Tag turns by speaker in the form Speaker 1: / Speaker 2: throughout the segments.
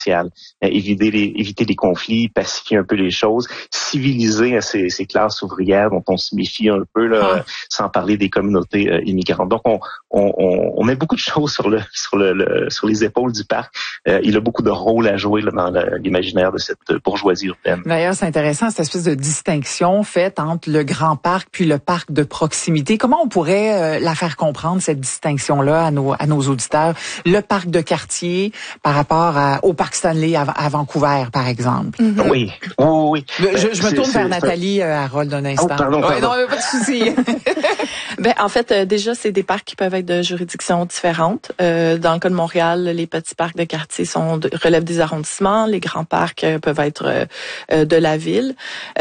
Speaker 1: éviter les conflits, pacifier un peu les choses, civiliser ces classes ouvrières dont on se méfie un peu, là, sans parler des communautés immigrantes. Donc, on met beaucoup de choses sur les épaules du parc. Il a beaucoup de rôles à jouer là, dans l'imaginaire de cette bourgeoisie urbaine.
Speaker 2: D'ailleurs, c'est intéressant, cette espèce de distinction faite entre le grand parc puis le parc de proximité. Comment on pourrait la faire comprendre, cette distinction-là, à nos auditeurs? Le parc de quartier par rapport au parc Stanley à Vancouver, par exemple.
Speaker 1: Mm-hmm. Oui.
Speaker 2: Je me tourne vers Nathalie Harold un instant.
Speaker 1: Pardon.
Speaker 2: Ouais, non, pas de souci.
Speaker 3: En fait, déjà, c'est des parcs qui peuvent être de juridictions différentes. Dans le cas de Montréal, les petits parcs de quartier relèvent des arrondissements. Les grands parcs peuvent être de la ville.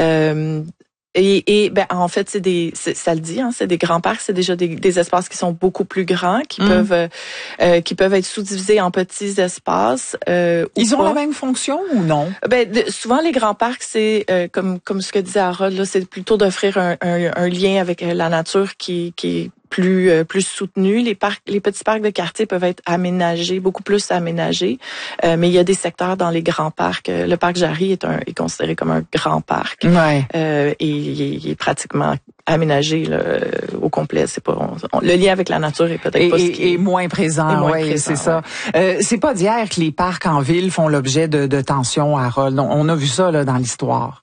Speaker 3: En fait, ça le dit, hein, c'est des grands parcs, c'est déjà des espaces qui sont beaucoup plus grands, qui peuvent être sous-divisés en petits espaces.
Speaker 2: Ils ont la même fonction ou non?
Speaker 3: Souvent les grands parcs, c'est comme ce que disait Harold, là, c'est plutôt d'offrir un lien avec la nature qui est plus soutenu. Les petits parcs de quartier peuvent être aménagés, beaucoup plus aménagés, mais il y a des secteurs dans les grands parcs. Le parc Jarry est considéré comme un grand parc, et il est pratiquement aménagé là, au complet. C'est pas le lien avec la nature est peut-être pas ce qui est
Speaker 2: moins présent. Oui, c'est ça. C'est pas d'hier que les parcs en ville font l'objet de tensions, Harold. On a vu ça là dans l'histoire.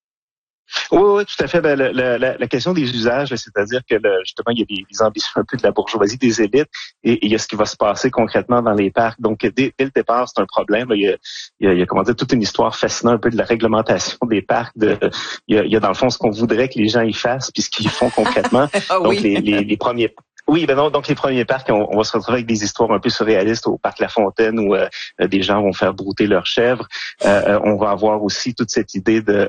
Speaker 1: Oui, tout à fait. La question des usages, c'est-à-dire que justement, il y a des ambitions un peu de la bourgeoisie, des élites, et il y a ce qui va se passer concrètement dans les parcs. Donc, dès le départ, c'est un problème. Là. Il y a comment dire, toute une histoire fascinante un peu de la réglementation des parcs. Il y a dans le fond ce qu'on voudrait que les gens y fassent, puis ce qu'ils font concrètement. Donc, les premiers. Oui, donc les premiers parcs, on va se retrouver avec des histoires un peu surréalistes au parc La Fontaine où des gens vont faire brouter leurs chèvres. On va avoir aussi toute cette idée de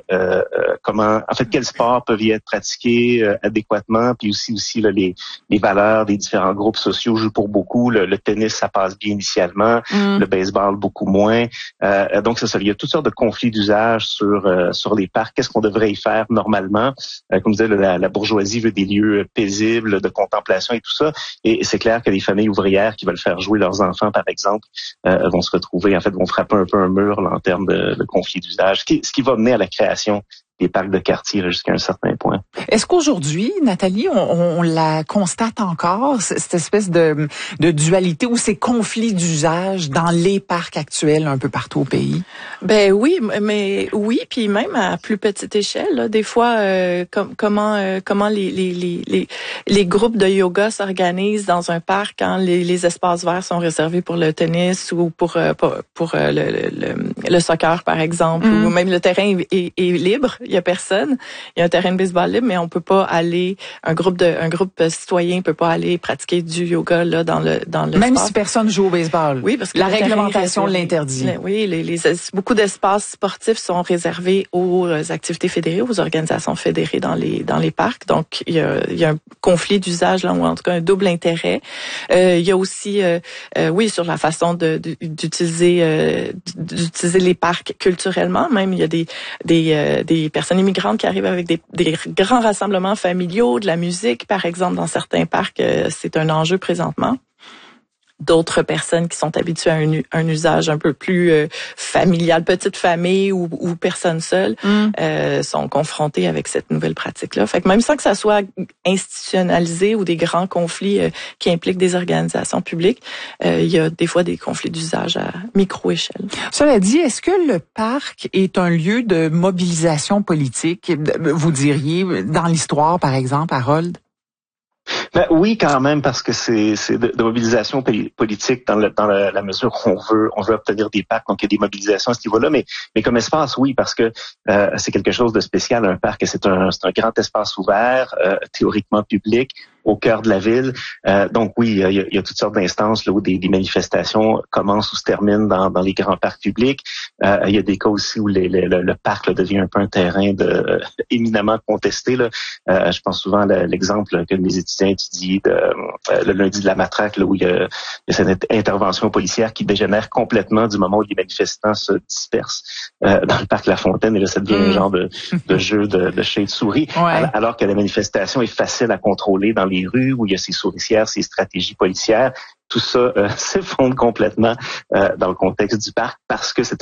Speaker 1: quels sports peuvent y être pratiqués adéquatement, puis aussi là, les valeurs des différents groupes sociaux jouent pour beaucoup. Le tennis, ça passe bien initialement, le baseball beaucoup moins. Donc c'est ça, il y a toutes sortes de conflits d'usage sur les parcs. Qu'est-ce qu'on devrait y faire normalement? Comme je disais, la bourgeoisie veut des lieux paisibles de contemplation et tout ça. Et c'est clair que les familles ouvrières qui veulent faire jouer leurs enfants, par exemple, vont se retrouver, vont frapper un peu un mur là, en termes de conflit d'usage, ce qui va mener à la création des parcs de quartier là, jusqu'à un certain point.
Speaker 2: Est-ce qu'aujourd'hui, Nathalie, on la constate encore, cette espèce de dualité ou ces conflits d'usage dans les parcs actuels un peu partout au pays?
Speaker 3: Oui, puis même à plus petite échelle, là, des fois, comment les groupes de yoga s'organisent dans un parc quand les espaces verts sont réservés pour le tennis ou pour le soccer, par exemple, ou même le terrain est libre. Il y a personne. Il y a un terrain de baseball libre, mais on peut pas aller, un groupe citoyen peut pas aller pratiquer du yoga, là, dans le
Speaker 2: même si personne joue au baseball.
Speaker 3: Oui, parce que
Speaker 2: la réglementation l'interdit.
Speaker 3: Oui, beaucoup d'espaces sportifs sont réservés aux activités fédérées, aux organisations fédérées dans les parcs. Donc, il y a un conflit d'usage, là, ou en tout cas un double intérêt. Il y a aussi, sur la façon d'utiliser les parcs culturellement. Même, il y a des personnes immigrantes qui arrivent avec des grands rassemblements familiaux, de la musique, par exemple, dans certains parcs, c'est un enjeu présentement. D'autres personnes qui sont habituées à un usage un peu plus familial, petite famille ou personnes seules, sont confrontées avec cette nouvelle pratique-là. Fait que même sans que ça soit institutionnalisé ou des grands conflits qui impliquent des organisations publiques, il y a des fois des conflits d'usage à micro-échelle.
Speaker 2: Cela dit, est-ce que le parc est un lieu de mobilisation politique, vous diriez, dans l'histoire, par exemple, Harold?
Speaker 1: Oui, quand même, parce que c'est de mobilisation politique dans la mesure où on veut obtenir des parcs, donc il y a des mobilisations à ce niveau-là, mais comme espace, oui, parce que c'est quelque chose de spécial, un parc, c'est un grand espace ouvert, théoriquement public, au cœur de la ville. Donc oui, il y a toutes sortes d'instances là où des manifestations commencent ou se terminent dans les grands parcs publics. Il y a des cas aussi où le parc là, devient un peu un terrain éminemment contesté. Là. Je pense souvent à l'exemple que mes étudiants étudient le lundi de la matraque, là, où il y a cette intervention policière qui dégénère complètement du moment où les manifestants se dispersent dans le parc La Fontaine. Et là, ça devient un genre de jeu de chat et de souris, alors que la manifestation est facile à contrôler dans les rues où il y a ces souricières, ces stratégies policières. Tout ça s'effondre complètement dans le contexte du parc parce que c'est